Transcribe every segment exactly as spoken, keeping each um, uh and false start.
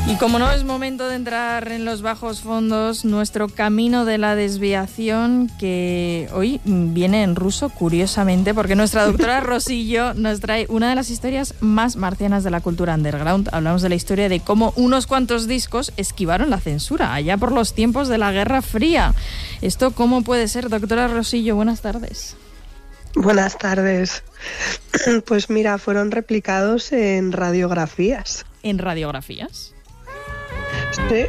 Y como no es momento de entrar en los bajos fondos, nuestro camino de la desviación, que hoy viene en ruso, curiosamente, porque nuestra doctora Rosillo nos trae una de las historias más marcianas de la cultura underground. Hablamos de la historia de cómo unos cuantos discos esquivaron la censura, allá por los tiempos de la Guerra Fría. ¿Esto cómo puede ser, doctora Rosillo? Buenas tardes. Buenas tardes. Pues mira, fueron replicados en radiografías. ¿En radiografías? Sí.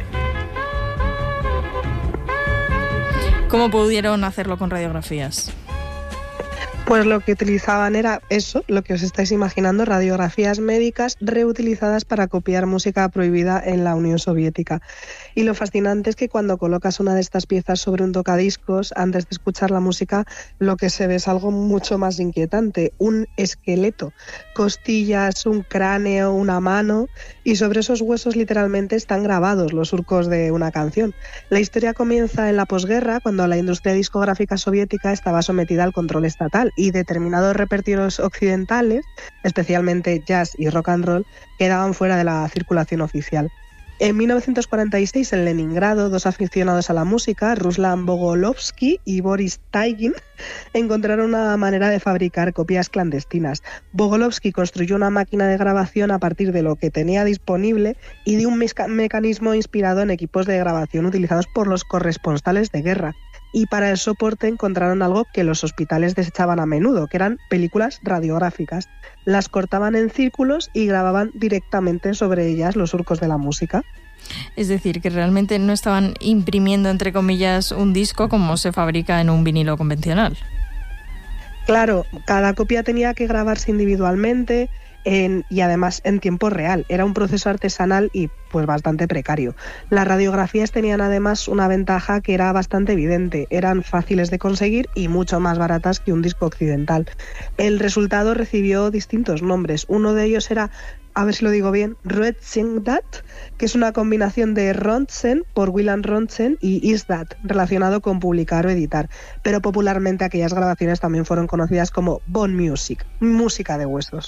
¿Cómo pudieron hacerlo con radiografías? Pues lo que utilizaban era eso, lo que os estáis imaginando, radiografías médicas reutilizadas para copiar música prohibida en la Unión Soviética. Y lo fascinante es que cuando colocas una de estas piezas sobre un tocadiscos, antes de escuchar la música, lo que se ve es algo mucho más inquietante, un esqueleto, costillas, un cráneo, una mano, y sobre esos huesos literalmente están grabados los surcos de una canción. La historia comienza en la posguerra, cuando la industria discográfica soviética estaba sometida al control estatal, y determinados repertorios occidentales, especialmente jazz y rock and roll, quedaban fuera de la circulación oficial. En mil novecientos cuarenta y seis, en Leningrado, dos aficionados a la música, Ruslan Bogolovsky y Boris Taigin, encontraron una manera de fabricar copias clandestinas. Bogolovsky construyó una máquina de grabación a partir de lo que tenía disponible y de un meca- mecanismo inspirado en equipos de grabación utilizados por los corresponsales de guerra. Y para el soporte encontraron algo que los hospitales desechaban a menudo, que eran películas radiográficas. Las cortaban en círculos y grababan directamente sobre ellas los surcos de la música. Es decir, que realmente no estaban imprimiendo, entre comillas, un disco como se fabrica en un vinilo convencional. Claro, cada copia tenía que grabarse individualmente, En, y además en tiempo real. Era un proceso artesanal y pues bastante precario. Las radiografías tenían además una ventaja que era bastante evidente. Eran fáciles de conseguir y mucho más baratas que un disco occidental. El resultado recibió distintos nombres. Uno de ellos era, a ver si lo digo bien, Röntgendat, que es una combinación de Röntgen por Wilhelm Röntgen y Isdat, relacionado con publicar o editar. Pero popularmente aquellas grabaciones también fueron conocidas como Bone Music, música de huesos.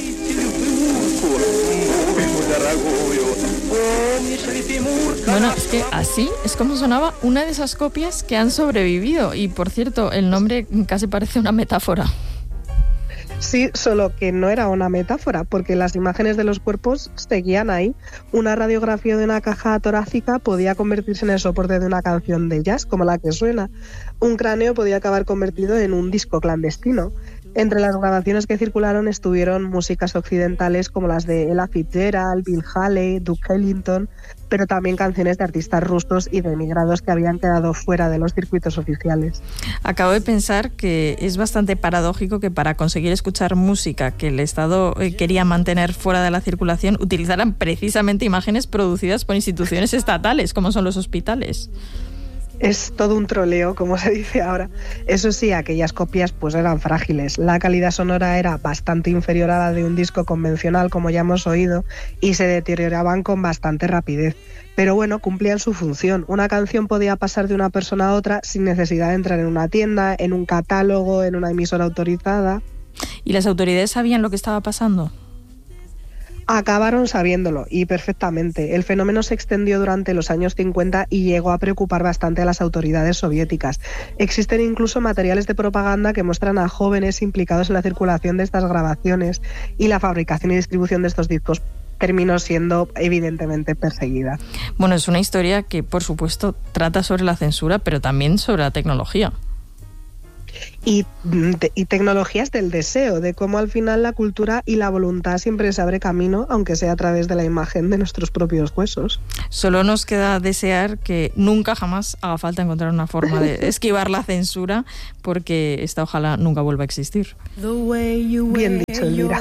Bueno, es que así es como sonaba una de esas copias que han sobrevivido. Y por cierto, el nombre casi parece una metáfora. Sí, solo que no era una metáfora, porque las imágenes de los cuerpos seguían ahí. Una radiografía de una caja torácica podía convertirse en el soporte de una canción de jazz, como la que suena. Un cráneo podía acabar convertido en un disco clandestino. Entre las grabaciones que circularon estuvieron músicas occidentales como las de Ella Fitzgerald, Bill Haley, Duke Ellington, pero también canciones de artistas rusos y de emigrados que habían quedado fuera de los circuitos oficiales. Acabo de pensar que es bastante paradójico que para conseguir escuchar música que el Estado quería mantener fuera de la circulación utilizaran precisamente imágenes producidas por instituciones estatales, como son los hospitales. Es todo un troleo, como se dice ahora. Eso sí, aquellas copias pues eran frágiles. La calidad sonora era bastante inferior a la de un disco convencional, como ya hemos oído, y se deterioraban con bastante rapidez. Pero bueno, cumplían su función. Una canción podía pasar de una persona a otra sin necesidad de entrar en una tienda, en un catálogo, en una emisora autorizada. ¿Y las autoridades sabían lo que estaba pasando? Acabaron sabiéndolo, y perfectamente. El fenómeno se extendió durante los años cincuenta y llegó a preocupar bastante a las autoridades soviéticas. Existen incluso materiales de propaganda que muestran a jóvenes implicados en la circulación de estas grabaciones, y la fabricación y distribución de estos discos terminó siendo evidentemente perseguida. Bueno, es una historia que, por supuesto, trata sobre la censura, pero también sobre la tecnología. Y, y tecnologías del deseo, de cómo al final la cultura y la voluntad siempre se abre camino, aunque sea a través de la imagen de nuestros propios huesos. Solo nos queda desear que nunca jamás haga falta encontrar una forma de esquivar la censura, porque esta ojalá nunca vuelva a existir. Bien dicho, Elvira.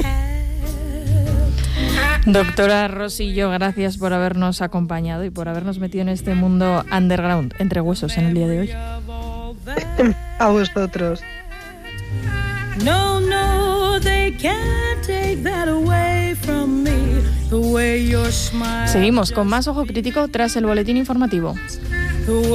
Doctora Rosillo, gracias por habernos acompañado y por habernos metido en este mundo underground, entre huesos, en el día de hoy. A vosotros. No, no, they can't take that away from me. The way your smile. Seguimos con más Ojo Crítico tras el boletín informativo.